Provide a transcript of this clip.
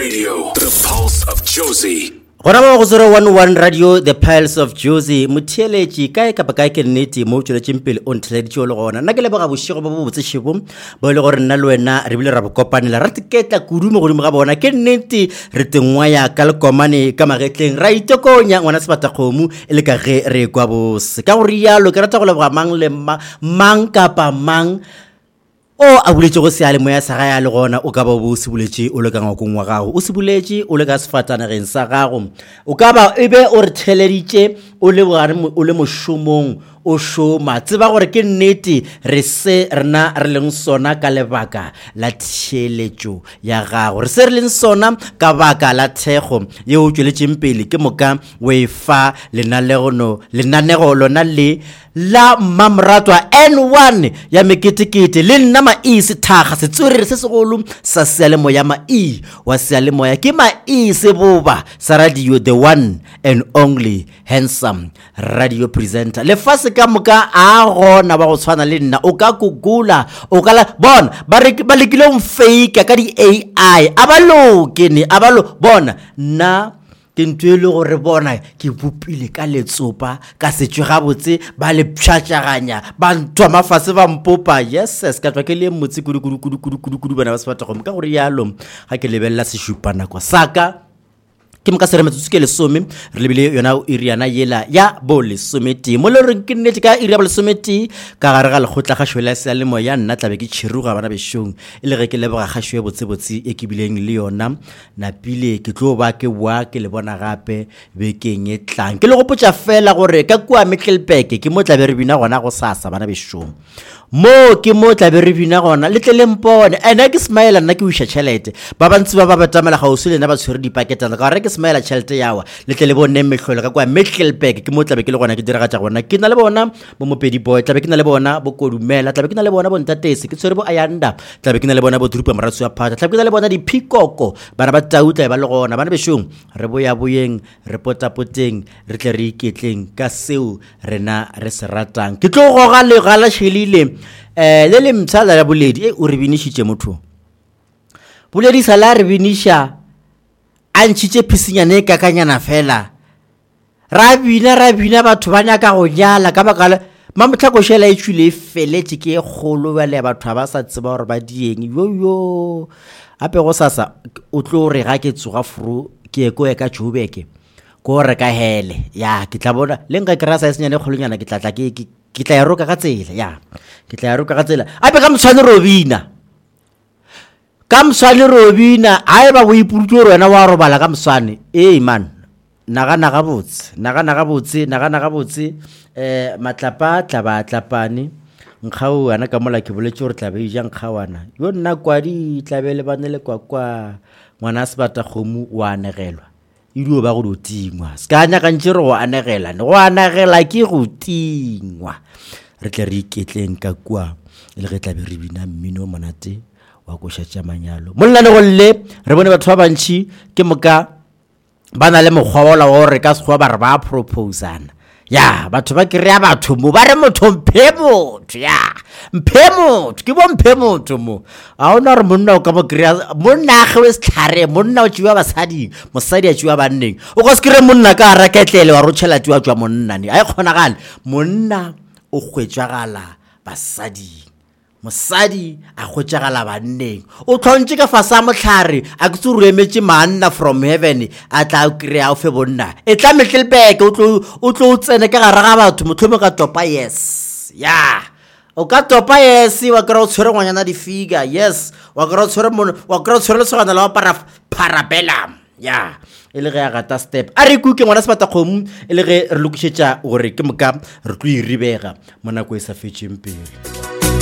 Radio, the pulse of Jozi. Gona mo go 011 Radio, the pulse of Jozi. Muthieleji kae ka baka ke nnete mo tswela tshempele on tleleditse le gona nna ke le boga boshego bo botse shebo bo le gore nna le wena re bile ra bo kopanela ra tiketla kudumo godimo ga bona ke nnete re tengwa ya ka le komane ka magetleng ra itokonya ngwana sebata khomu le ka ge re kwa bose ka gore yalo ke rata go leboga mang le mang kapa mang o a buletse go seale moya sa ga ya le gona o ka ba bo se buletse o le ka ngakong wa gago o se buletse o le ka sefatana reng sa gago o ka ba ebe o re theleditse o le bogare o le moshomong o shoma tseba gore ke nnete re se rena re leng sona ka lebaka la theletšo ya gago re se re leng sona ka baka la thego ye o tšweletšeng pele ke moka we fa lenanego lona le la mamratwa N1 ya meketekete le nna maisi thaga setswerere se segolo sa sealemoya mai wa sealemoya ke mai se boba sa radio, the one and only handsome radio presenter le fase ka moka a gona ba go tshwana le nna o ka kugula o ka la bona ba lekile o fake ka di AI abalo bona na ke ntwele gore bona ke bopile ka letsopa ka setswe ga botse ba le pšhatšaganya ba ntwa mafase ba mpopa yes ka tswa ke le motse kudu bana ba se batla go ka gore yalo ga ke lebella se shupana kwa saka ke mka sere metsotso ke lesome re lebile yona iriana yela ya bo lesometi mo le re ke nnete ka iria bo lesometi ka gare ga lekgotla ga shwela se le moya nna tlabe ke tshiruga bana beshong ile ge ke leboga ga shwe botse e ke bileng le yona na pile ke tlo ba ke bua ke le bona gape be ke ngetlang ke le go potsa fela gore ka kwa Michelberg ke mo tlabe re bina gona go sasa bana beshong mo ke mo tlabe re bina gona le tle mpone ena ke smile nna ke usha chelete ba bantsi ba batamela ga o se lena ba tshwere dipaketana ka re ke smile chelete yawa le tle le bone mehlolo ka kwa Michelberg ke mo tlabe ke le gona ke dira ga tsa gona ke na le bona bo mopedi boy tlabe ke na le bona bo kodumela tlabe ke na le bona bo ntatese ke tshwere bo ayanda tlabe ke na le bona bo drupa maratso ya phata tlabe ke na le bona di pikoko bana ba tautla ba le gona bana beshong re boya boyeng re potapoteng re tle re iketleng ka seo rena re se ratang ke tlo go ga le gala shelile le le mtsala ya boledi o re binishitse motho boledi sala re binisha a ntshitse phisinyane ka kanyana fela ra bina batho ba nyaka go nyala ka bakala mamtla go shela e tshile feletse ke kgolo ba le batho ba sa tseba gore ba dieng yo ape go sasa o tlo re ga ke tsoga furu ke go ka Joburg go re ka hele ya ke tla bona le nka kra sa senyane kgolonyana ke tla ya roka ka tsela ya ke tla ya roka ka tsela ape ka mtshwane robina a ba o ipurutse re wena wa robala ka mswane man naga botse matlapa tlapane nkgao ana ka mola ke boletse gore tlabe e jang kgawana yo nna kwadi tlabele banele kwa ngwana sebata khomu wa anegelwa idio ba go tingwa ska nya ka ntse re go anegela ke go tingwa re tle re iketleng ka kwa le ge tlabe re bina mmino monate wa go shatša manyalo molla le golle re bone batho ba bantši ke moka bana le mogwaola wa gore ka segwa ba re ba proposana ya batho ba kry-a batho mo ba re motho mphe motho ke bo mphe motho mo a ona re monna o ka mo kry-a monna age we setlhare monna o tšewa mosadi a tšewa banneng o ka se kry monna ka raketlele wa rotšhela tšewa tšwa monnane a e kgonagale monna o hwetšagala basading mosadi a hwetšagala banneng o tlhontše ka fasa motlhare a ke tsuru emetse manna from heaven a tla o kry-a o fe bonna e tla Michelberg o tlo tsene ka gare ga batho motlhomo ka topa yes ya o ka topa yes wa kry-a o tshwere ngwanyana di-figure yes wa kry-a o tshwere lesogana la wa parabellum ya e le ge a gata step a re kuke ngwana sebata khomu e le ge re lokišetša gore ke moka re tlo iribega mo nako e sa fetšeng pele